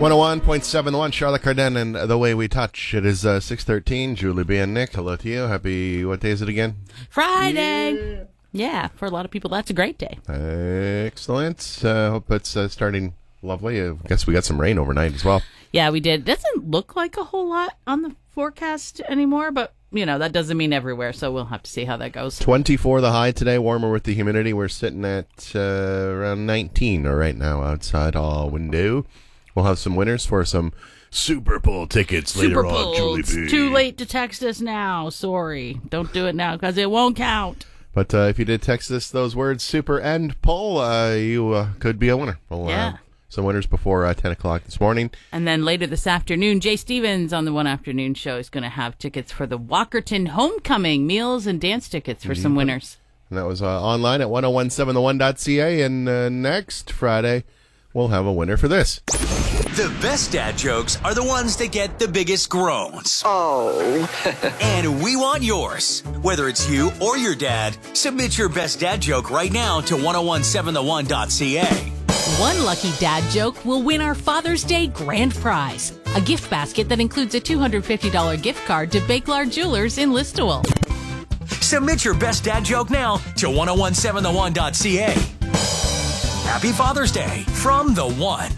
101.7 The One, Charlotte Cardin and The Way We Touch. It is 6:13. Julie B. and Nick, hello to you. Happy, what day is it again? Friday. Yeah, for a lot of people, that's a great day. Excellent. Hope it's starting lovely. I guess we got some rain overnight as well. Yeah, we did. Doesn't look like a whole lot on the forecast anymore, but, you know, that doesn't mean everywhere, so we'll have to see how that goes. 24 the high today, warmer with the humidity. We're sitting at around 19 right now outside our window. We'll have some winners for some Super Bowl tickets later on, Julie B. It's too late to text us now. Sorry. Don't do it now because it won't count. But if you did text us those words, Super and Pull, you could be a winner. We'll have some winners before 10 o'clock this morning. And then later this afternoon, Jay Stevens on the One Afternoon Show is going to have tickets for the Walkerton Homecoming, meals and dance tickets for some winners. And that was online at 1017thone.ca. And next Friday, we'll have a winner for this. The best dad jokes are the ones that get the biggest groans. Oh. And we want yours. Whether it's you or your dad, submit your best dad joke right now to 1017thone.ca. One lucky dad joke will win our Father's Day grand prize, a gift basket that includes a $250 gift card to Bakelard Jewelers in Listowel. Submit your best dad joke now to 1017thone.ca. Happy Father's Day from The One.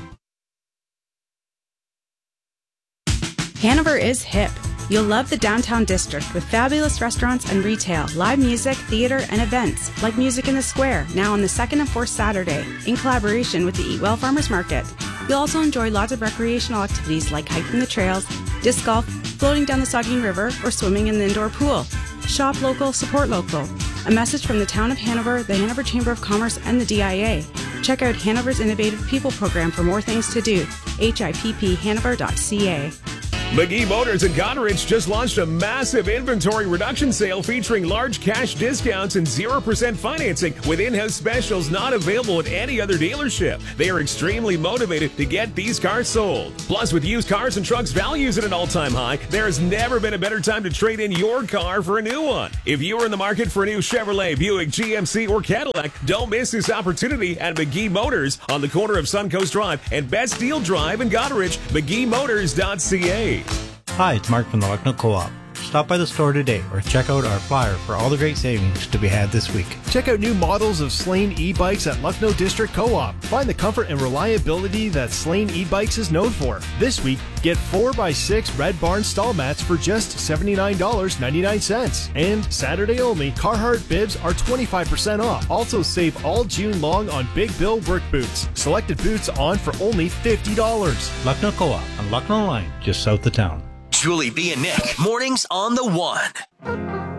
Hanover is hip. You'll love the downtown district with fabulous restaurants and retail, live music, theater, and events like Music in the Square, now on the second and fourth Saturday, in collaboration with the Eat Well Farmers Market. You'll also enjoy lots of recreational activities like hiking the trails, disc golf, floating down the Saugeen River, or swimming in the indoor pool. Shop local, support local. A message from the Town of Hanover, the Hanover Chamber of Commerce, and the DIA. Check out Hanover's Innovative People Program for more things to do. HIPPHanover.ca. McGee Motors in Goderich just launched a massive inventory reduction sale featuring large cash discounts and 0% financing with in-house specials not available at any other dealership. They are extremely motivated to get these cars sold. Plus, with used cars and trucks values at an all-time high, there has never been a better time to trade in your car for a new one. If you are in the market for a new Chevrolet, Buick, GMC, or Cadillac, don't miss this opportunity at McGee Motors on the corner of Suncoast Drive and Best Deal Drive in Goderich, McGeeMotors.ca. Hi, it's Mark from the Lucknow Co-op. Stop by the store today or check out our flyer for all the great savings to be had this week. Check out new models of Slane e-bikes at Lucknow District Co-op. Find the comfort and reliability that Slane e-bikes is known for. This week, get 4x6 Red Barn stall mats for just $79.99. And Saturday only, Carhartt bibs are 25% off. Also save all June long on Big Bill work boots. Selected boots on for only $50. Lucknow Co-op on Lucknow Line, just south of town. Julie B. and Nick, mornings on The One.